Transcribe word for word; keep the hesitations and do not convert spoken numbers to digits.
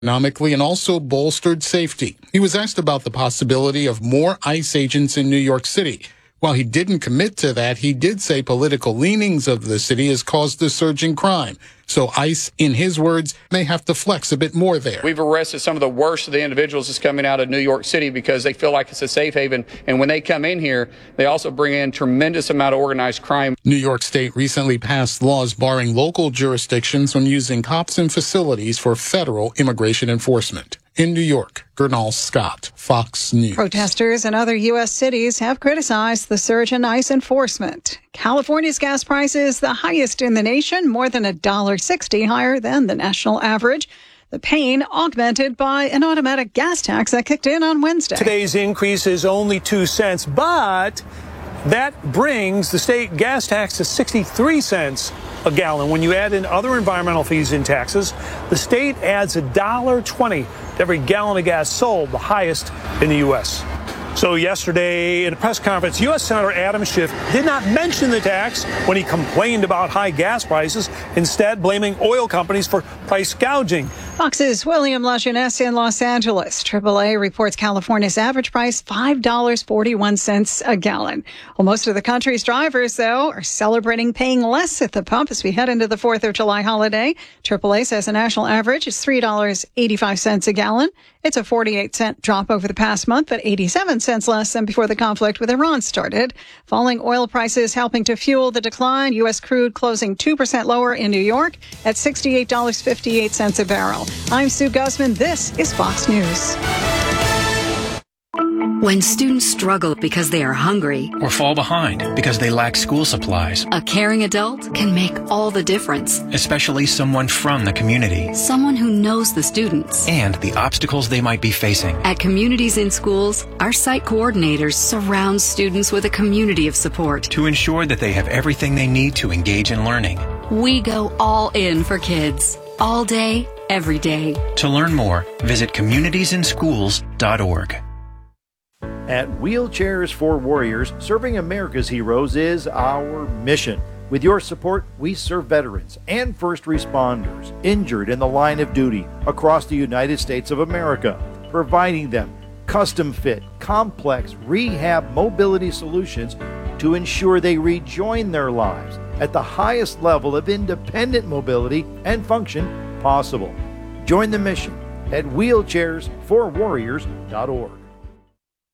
economically and also bolstered safety. He was asked about the possibility of more ICE agents in New York City. While he didn't commit to that, he did say political leanings of the city has caused the surge in crime. So ICE, in his words, may have to flex a bit more there. We've arrested some of the worst of the individuals that's coming out of New York City because they feel like it's a safe haven. And when they come in here, they also bring in tremendous amount of organized crime. New York State recently passed laws barring local jurisdictions from using cops and facilities for federal immigration enforcement. In New York, Gernal Scott, Fox News. Protesters in other U S cities have criticized the surge in ICE enforcement. California's gas price is the highest in the nation, more than one dollar sixty higher than the national average. The pain augmented by an automatic gas tax that kicked in on Wednesday. Today's increase is only two cents, but that brings the state gas tax to sixty-three cents a gallon. When you add in other environmental fees and taxes, the state adds one dollar twenty to every gallon of gas sold, the highest in the U S So yesterday in a press conference, U S Senator Adam Schiff did not mention the tax when he complained about high gas prices, instead blaming oil companies for price gouging. Fox's William Lajeunesse in Los Angeles. triple A reports California's average price, five dollars and forty-one cents a gallon. Well, most of the country's drivers, though, are celebrating paying less at the pump as we head into the fourth of July holiday. triple A says the national average is three dollars and eighty-five cents a gallon. It's a forty-eight cent drop over the past month, but eighty-seven cents less than before the conflict with Iran started. Falling oil prices helping to fuel the decline. U S crude closing two percent lower in New York at sixty-eight dollars and fifty-eight cents a barrel. I'm Sue Guzman. This is Fox News. When students struggle because they are hungry or fall behind because they lack school supplies, a caring adult can make all the difference. Especially someone from the community. Someone who knows the students and the obstacles they might be facing. At Communities in Schools, our site coordinators surround students with a community of support to ensure that they have everything they need to engage in learning. We go all in for kids, all day, every day. To learn more, visit communities in schools dot org. At Wheelchairs for Warriors, serving America's heroes is our mission. With your support, we serve veterans and first responders injured in the line of duty across the United States of America, providing them custom-fit, complex rehab mobility solutions to ensure they rejoin their lives at the highest level of independent mobility and function possible. Join the mission at wheelchairs for warriors dot org.